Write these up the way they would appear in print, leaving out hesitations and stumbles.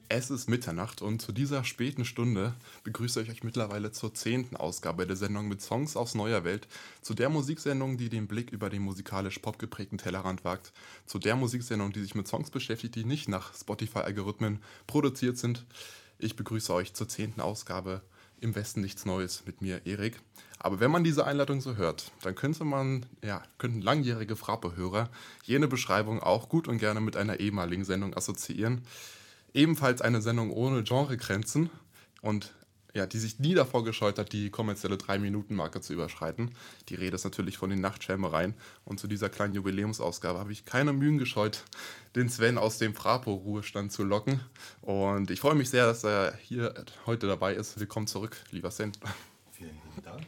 Es ist Mitternacht und zu dieser späten Stunde begrüße ich euch mittlerweile zur 10. Ausgabe der Sendung mit Songs aus neuer Welt, zu der Musiksendung, die den Blick über den musikalisch-pop geprägten Tellerrand wagt, zu der Musiksendung, die sich mit Songs beschäftigt, die nicht nach Spotify-Algorithmen produziert sind. Ich begrüße euch zur 10. Ausgabe im Westen nichts Neues mit mir, Erik. Aber wenn man diese Einladung so hört, dann könnten langjährige Frappe-Hörer jene Beschreibung auch gut und gerne mit einer ehemaligen Sendung assoziieren. Ebenfalls eine Sendung ohne Genregrenzen und ja, die sich nie davor gescheut hat, die kommerzielle 3-Minuten-Marke zu überschreiten. Die Rede ist natürlich von den Nachtschwärmereien. Und zu dieser kleinen Jubiläumsausgabe habe ich keine Mühen gescheut, den Sven aus dem Frapo-Ruhestand zu locken. Und ich freue mich sehr, dass er hier heute dabei ist. Willkommen zurück, lieber Sven. Vielen lieben Dank.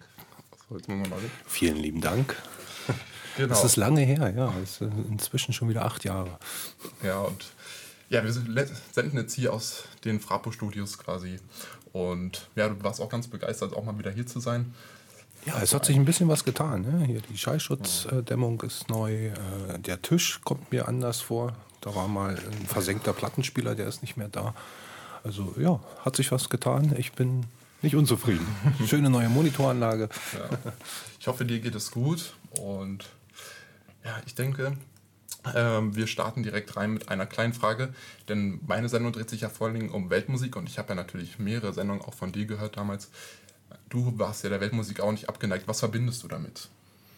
Vielen lieben Dank. Genau. Das ist lange her, ja. Das ist inzwischen schon wieder 8 Jahre. Ja, und ja, wir senden jetzt hier aus den Frapo-Studios quasi. Und ja, du warst auch ganz begeistert, auch mal wieder hier zu sein. Ja, es hat sich ein bisschen was getan. Ne? Hier die Schallschutzdämmung ist neu. Der Tisch kommt mir anders vor. Da war mal ein versenkter Plattenspieler, der ist nicht mehr da. Also ja, hat sich was getan. Ich bin nicht unzufrieden. Schöne neue Monitoranlage. Ja. Ich hoffe, dir geht es gut. Und ja, ich denke, wir starten direkt rein mit einer kleinen Frage, denn meine Sendung dreht sich ja vor allem um Weltmusik und ich habe ja natürlich mehrere Sendungen auch von dir gehört damals. Du warst ja der Weltmusik auch nicht abgeneigt. Was verbindest du damit?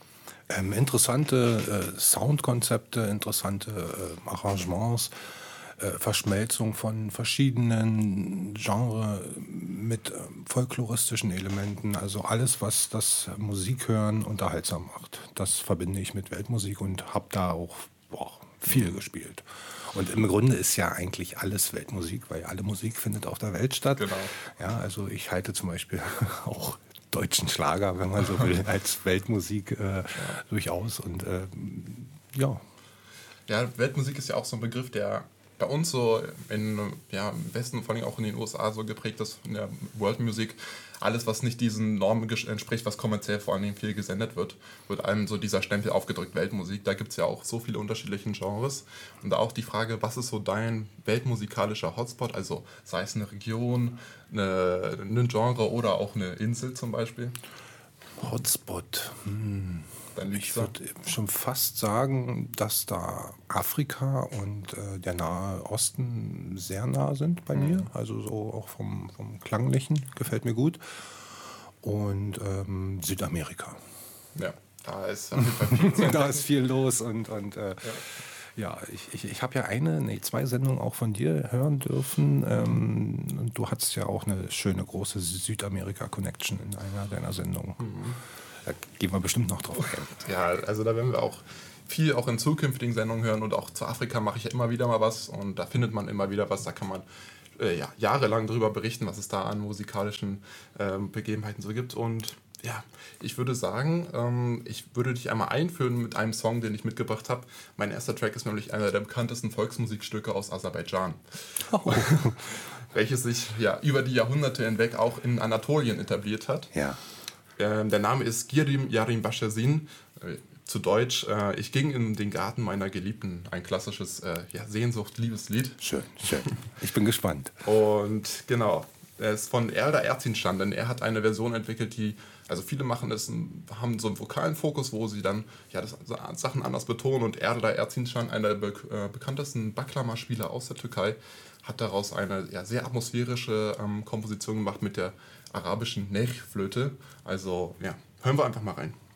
Interessante Soundkonzepte, interessante Arrangements, Verschmelzung von verschiedenen Genres mit folkloristischen Elementen. Also alles, was das Musikhören unterhaltsam macht. Das verbinde ich mit Weltmusik und habe da auch viel gespielt. Und im Grunde ist ja eigentlich alles Weltmusik, weil alle Musik findet auf der Welt statt. Genau. Ja, also ich halte zum Beispiel auch deutschen Schlager, wenn man so will, als Weltmusik durchaus. Und ja. Ja, Weltmusik ist ja auch so ein Begriff, der bei uns so im Westen, vor allem auch in den USA so geprägt ist, in der World Music. Alles, was nicht diesen Normen entspricht, was kommerziell vor allem viel gesendet wird einem so dieser Stempel aufgedrückt, Weltmusik. Da gibt es ja auch so viele unterschiedliche Genres. Und auch die Frage, was ist so dein weltmusikalischer Hotspot? Also sei es eine Region, ein Genre oder auch eine Insel zum Beispiel? Hotspot. Ich würde schon fast sagen, dass da Afrika und der Nahe Osten sehr nah sind bei mir. Also so auch vom Klanglichen gefällt mir gut. Und Südamerika. Ja, da ist auf jeden Fall viel da ist viel los und ja, ich habe ja 2 Sendungen auch von dir hören dürfen. Und du hattest ja auch eine schöne große Südamerika-Connection in einer deiner Sendungen. Da gehen wir bestimmt noch drauf ein. Ja, also da werden wir auch viel auch in zukünftigen Sendungen hören und auch zu Afrika mache ich ja immer wieder mal was und da findet man immer wieder was, da kann man jahrelang drüber berichten, was es da an musikalischen Begebenheiten so gibt und ja, ich würde sagen, ich würde dich einmal einführen mit einem Song, den ich mitgebracht habe. Mein erster Track ist nämlich einer der bekanntesten Volksmusikstücke aus Aserbaidschan. Oh. Welches sich ja über die Jahrhunderte hinweg auch in Anatolien etabliert hat. Ja. Der Name ist Girim Yarim Bashazin, zu Deutsch, ich ging in den Garten meiner Geliebten, ein klassisches Sehnsucht-Liebeslied. Schön, schön. Ich bin gespannt. Und genau, er ist von Erdar Erzincan, denn er hat eine Version entwickelt, also viele haben so einen vokalen Fokus, wo sie dann Sachen anders betonen und Erdar Erzincan, einer der bekanntesten Baklama-Spieler aus der Türkei, hat daraus eine sehr atmosphärische Komposition gemacht mit der arabischen Nech-Flöte. Also ja, hören wir einfach mal rein.